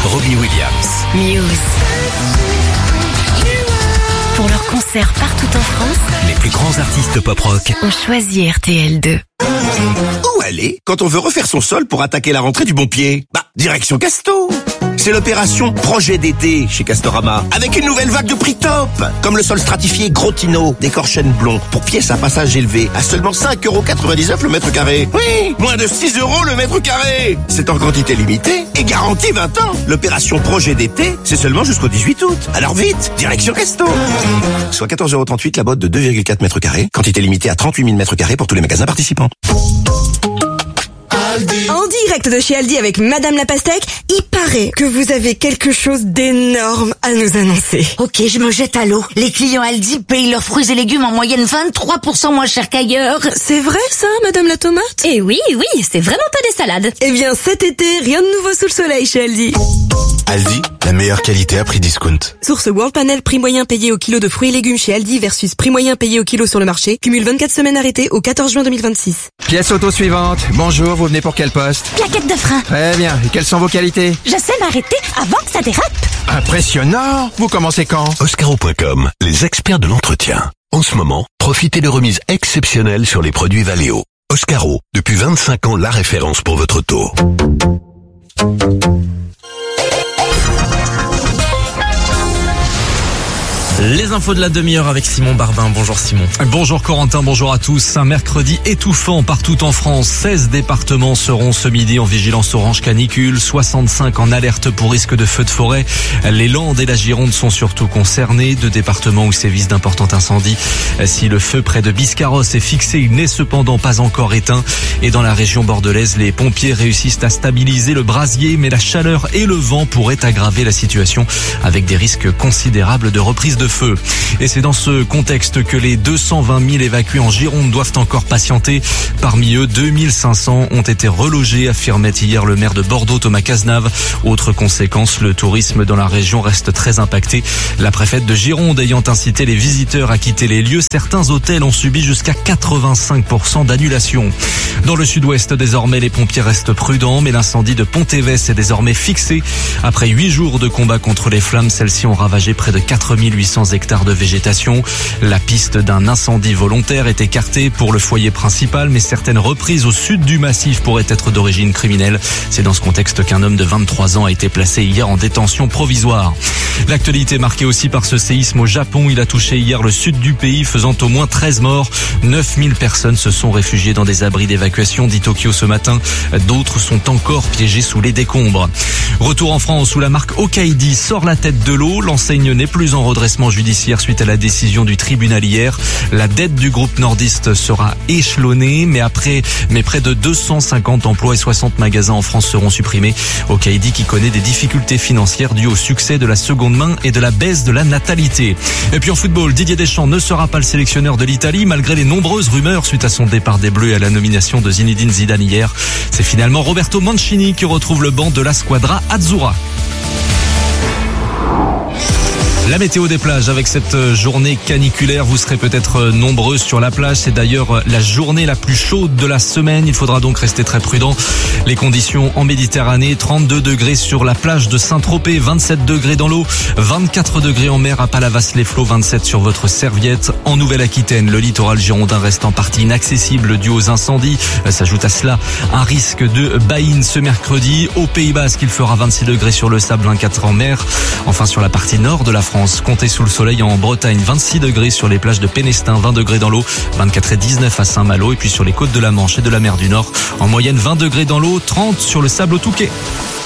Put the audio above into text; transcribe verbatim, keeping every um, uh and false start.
Robbie Williams. Muse. Pour leurs concerts partout en France, Les plus grands artistes pop-rock on choisit R T L deux. Où aller quand on veut refaire son sol pour attaquer la rentrée du bon pied? Bah, direction Casto. C'est l'opération Projet d'été chez Castorama, avec une nouvelle vague de prix top, comme le sol stratifié Grotino, décor chêne blond, pour pièces à passage élevé, à seulement cinq euros quatre-vingt-dix-neuf le mètre carré. Oui, moins de six euros le mètre carré. C'est en quantité limitée et garantie vingt ans. L'opération Projet d'été, c'est seulement jusqu'au dix-huit août. Alors vite, direction Casto. Soit quatorze euros trente-huit la botte de deux virgule quatre mètres carrés, quantité limitée à trente-huit mille mètres carrés pour tous les magasins participants. En direct de chez Aldi avec Madame la Pastèque, il paraît que vous avez quelque chose d'énorme à nous annoncer. Ok, je me jette à l'eau. Les clients Aldi payent leurs fruits et légumes en moyenne vingt-trois pour cent moins cher qu'ailleurs. C'est vrai ça, Madame la Tomate? Eh oui, oui, c'est vraiment pas des salades. Eh bien cet été, rien de nouveau sous le soleil chez Aldi. Aldi, la meilleure qualité à prix discount. Source World Panel, prix moyen payé au kilo de fruits et légumes chez Aldi versus prix moyen payé au kilo sur le marché. Cumule vingt-quatre semaines arrêtées au quatorze juin deux mille vingt-six. Pièce auto suivante. Bonjour, vous venez pour quel poste? Plaquette de frein. Très bien. Et quelles sont vos qualités? Je sais m'arrêter avant que ça dérape. Impressionnant. Vous commencez quand? Oscaro point com, les experts de l'entretien. En ce moment, profitez de remises exceptionnelles sur les produits Valeo. Oscaro, depuis vingt-cinq ans, la référence pour votre auto. Les infos de la demi-heure avec Simon Barbin. Bonjour Simon. Bonjour Corentin, bonjour à tous. Un mercredi étouffant partout en France. seize départements seront ce midi en vigilance orange canicule, soixante-cinq en alerte pour risque de feu de forêt. Les Landes et la Gironde sont surtout concernés. Deux départements où sévissent d'importants incendies. Si le feu près de Biscarrosse est fixé, il n'est cependant pas encore éteint. Et dans la région bordelaise, les pompiers réussissent à stabiliser le brasier, mais la chaleur et le vent pourraient aggraver la situation avec des risques considérables de reprise de feu. Et c'est dans ce contexte que les deux cent vingt mille évacués en Gironde doivent encore patienter. Parmi eux, deux mille cinq cents ont été relogés, affirmait hier le maire de Bordeaux, Thomas Cazenave. Autre conséquence, le tourisme dans la région reste très impacté. La préfète de Gironde ayant incité les visiteurs à quitter les lieux, certains hôtels ont subi jusqu'à quatre-vingt-cinq pour cent d'annulation. Dans le sud-ouest, désormais, les pompiers restent prudents, mais l'incendie de Pontévès est désormais fixé. Après huit jours de combat contre les flammes, celles-ci ont ravagé près de quatre mille huit cents hectares de végétation. La piste d'un incendie volontaire est écartée pour le foyer principal, mais certaines reprises au sud du massif pourraient être d'origine criminelle. C'est dans ce contexte qu'un homme de vingt-trois ans a été placé hier en détention provisoire. L'actualité marquée aussi par ce séisme au Japon. Il a touché hier le sud du pays, faisant au moins treize morts. neuf mille personnes se sont réfugiées dans des abris d'évacuation, dit Tokyo ce matin. D'autres sont encore piégées sous les décombres. Retour en France où la marque Hokkaidi sort la tête de l'eau. L'enseigne n'est plus en redressement judiciaire suite à la décision du tribunal hier. La dette du groupe nordiste sera échelonnée, mais après, mais près de deux cent cinquante emplois et soixante magasins en France seront supprimés. Hokkaidi qui connaît des difficultés financières dues au succès de la seconde main et de la baisse de la natalité. Et puis en football, Didier Deschamps ne sera pas le sélectionneur de l'Italie malgré les nombreuses rumeurs suite à son départ des Bleus et à la nomination de Zinedine Zidane hier. C'est finalement Roberto Mancini qui retrouve le banc de la Squadra Azzurra. La météo des plages avec cette journée caniculaire, vous serez peut-être nombreux sur la plage. C'est d'ailleurs la journée la plus chaude de la semaine. Il faudra donc rester très prudent. Les conditions en Méditerranée, trente-deux degrés sur la plage de Saint-Tropez, vingt-sept degrés dans l'eau, vingt-quatre degrés en mer à Palavas-les-Flots, vingt-sept sur votre serviette. En Nouvelle-Aquitaine, le littoral girondin reste en partie inaccessible dû aux incendies. S'ajoute à cela un risque de baïne ce mercredi. Au Pays Basque, il fera vingt-six degrés sur le sable, vingt-quatre en mer. Enfin, sur la partie nord de la France, comptez sous le soleil en Bretagne, vingt-six degrés sur les plages de Pénestin, vingt degrés dans l'eau, vingt-quatre et dix-neuf à Saint-Malo, et puis sur les côtes de la Manche et de la mer du Nord, en moyenne vingt degrés dans l'eau, trente sur le sable au Touquet.